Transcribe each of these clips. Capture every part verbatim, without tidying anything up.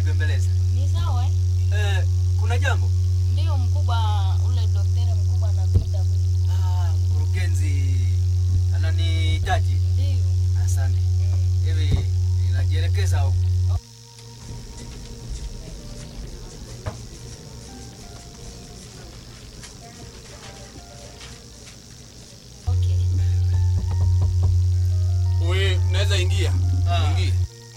Vipi Bembeleza? Ni sawa eh? Eh, kuna jambo? Ndio mkubwa ule daktari mkubwa anapita. Ah, mkurugenzi ananihitaji. Ndio. Asante. Hivi ninajielekeza huko. Okay. Wewe unaweza ingia. Ah. Ingia.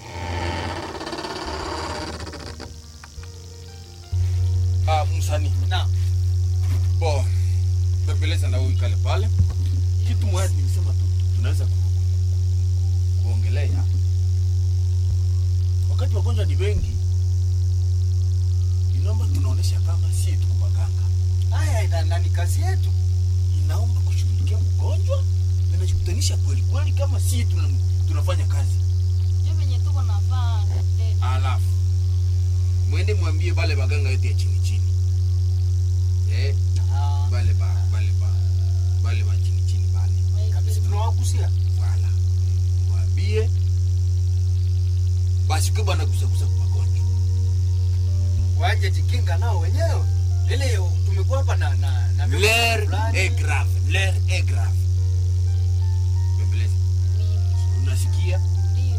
Ah, msanii. Na. Bo. Bembeleza na wewe kale pale. Kitu moja nimesema tu tunaweza ku, ku, ku, kuongelea. Wakati wagonjwa ni wengi, inaomba tunaonesha kama si tuko maganga. Haya ina nani kazi yetu? Inaomba kushughulikia mgonjwa na najikutanisha kweli kweli kama si tuna, tunafanya kazi. Ndio venye tuko nafaa daktari. Alafu mwende mwambie wale baganga yote ya chini chini. Eh, Ah, bale ba bale ba bale ba chini chini bale. kabisa tunawagusia. Wala. Mwambie basi kwa bana gusa gusa kwa magonjwa. Waje jikinga nao wenyewe. Ile tumekuwa hapa na na na L'air est grave, l'air est grave. Bembeleza. Mimi. Unasikia? Ndio.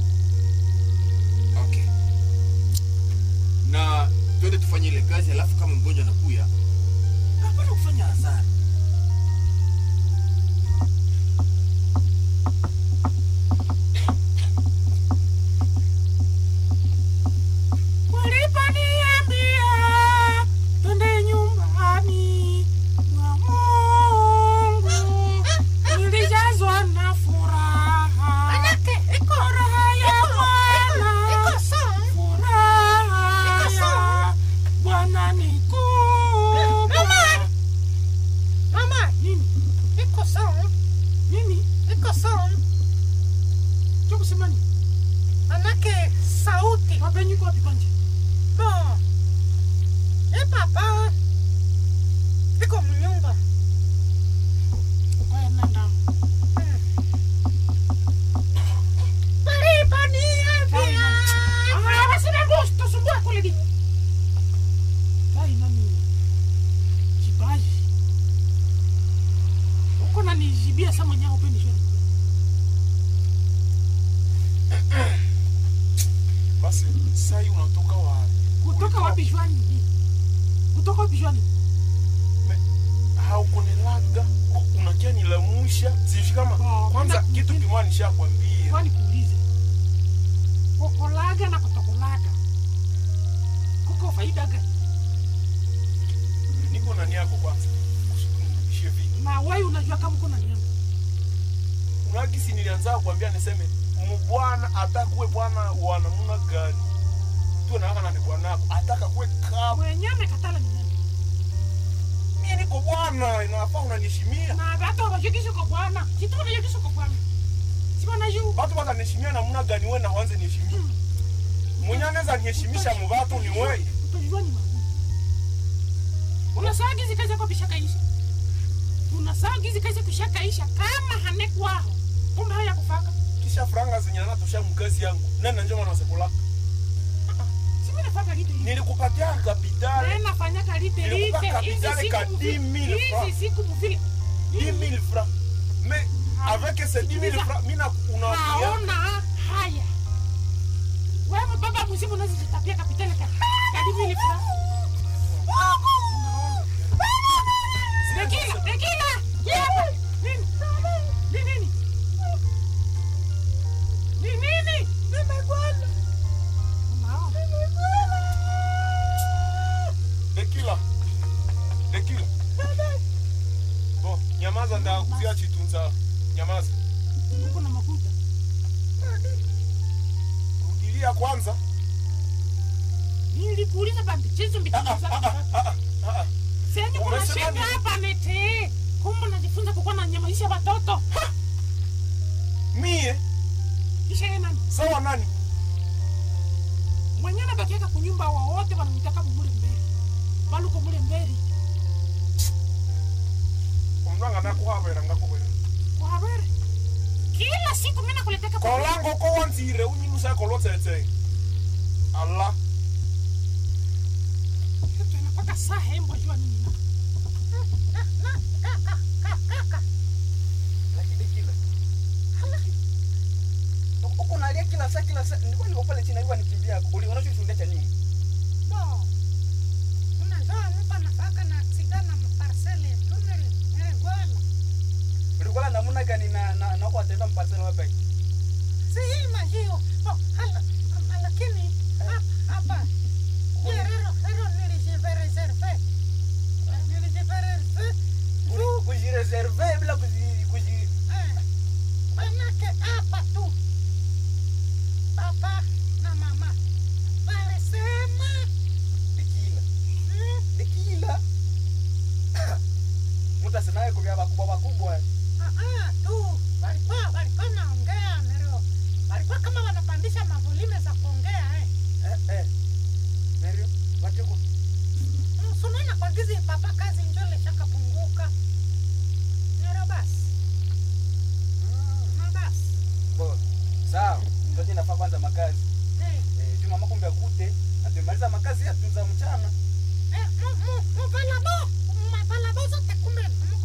Okay. Na twende tufanye ile kazi alafu kama mgonjwa anakuya hapana kufanya hasara. Waliponiambia twende nyumbani mwa Mungu nilijazwa na furaha. Manake iko Furaha ya Bwana. iko sawa. Furaha ya Bwana ni kubwa. Mama, mama, Nini? iko sawa. Nini? Iko sawa. Cho kusema nini? Manake sauti. Wapenyi kwa wapi kwanza? Bon. Eh papa. Iko mnyumba. Kwa nanda. Waliponiambia. Ah, basi na gusto sumbua kule di. Kai nani? Kibaji. Uko na nijibia sama nyao pendi shoni. Basi sasa hii unatoka wapi? Kutoka wapi shwani? Kutoka wapi shwani? Haukunilaga, unakia nilamusha. Sisi kama Oh, kwanza kuna- kitu kimwa nishakwambia. Kwani kuulize. Kukolaga na kutokolaga. Kuko faida gani? Niko na nia yako kwanza. Kusudi nirudishie vipi? Na wewe unajua kama uko na nyama. Unagisi nilianza kuambia niseme mbwana atakuwe bwana wa namna gani? Tu na kana ni bwana wako. Ataka kuwe kama Mwenye amekatala ni nani? mimi niko bwana, inafaa unaniheshimia. Na watu wajikisho kwa bwana. Kitu wanajikisho kwa bwana. Si wanajua. Watu wataniheshimia namna gani wewe na wanze niheshimie? Mwenye anaweza niheshimisha mbatu ni wewe. Utajua ni magumu. Unasahau hizi kazi yako bishakaisha. Unasahau hizi kazi kushakaisha kama hanekwaho. Kumbe haya kufaka. Kisha franga zenye na tosha mkazi yangu. Nani njoo na sekula? Si mimi nafanya lite. Nilikupatia kapitali Wewe nafanya kalite Nilikupa lite. Hizi kapitali ka siku dix mille francs. Hizi siku mvile. dix mille francs. Mais avec ces dix mille francs, mina unaambia Naona haya. Wewe baba mzimu unazijitapia kapitali ka. Kadi mili fra. Dekila, dekila. Yapa. Nini? Nini nini? Nini nini? Nimegwala. Unao. Dekila. Dekila. Bon, nyamaza nda kuzia chitunza. Nyamaza. Uko na makuta. Rudilia kwanza. Nilikuuliza bandi chezo mbitiza. Ah, Sasa kuna Umesema shida nini? hapa nete. Kumbe unajifunza kukuwa na nyamaisha watoto. mie Kisha yeye nani? sawa nani? Mwenye anabakiaka kunyumba wa wote wanamtaka mule mbele. Baluko mule mbele. Umnanga na kuhabera ngakubera. Kwa habari. Kila siku mimi nakuletea kwa Kolango ko wanzire unyimusa ko lotsetse. Allah mpaka saa hembo jua nini na. Kaka, kaka. Lakini kila. Uko unalia kila saa kila saa. Nilikuwa niko pale chini nilikuwa nikimbia. Uliona sio shule cha nyuma. Bo. Unajua mpa nafaka na sigana mparcele tunere nere gwala. Ulikuwa namna gani na na na kwa tenda mparcele wapi? Si hii majio. Bo, hala lakini hapa. Yero, yero nilijireserve. Nilijireserve. Uli kujireserve bila kuji kuji Eh. Manake hapa tu. Papa na mama. Walisema. dikila. Dikila. Mutasemaye kwa wakubwa wakubwa. Ah ah tu. Walikuwa walikuwa naongea nero. Walikuwa kama wanapandisha mavulime za kuongea eh. Eh eh. Nero, wateko. Sunana kwa gizi papa kazi njole shaka punguka. Nero basi. Na basi. Bo. Sawa. Tote nafaa kwanza makazi. Eh. Eh, juma makumbe akute na tumaliza makazi ya tunza mchana. Eh, mu mu mu palabo. Mu palabo zote kumbe. Mu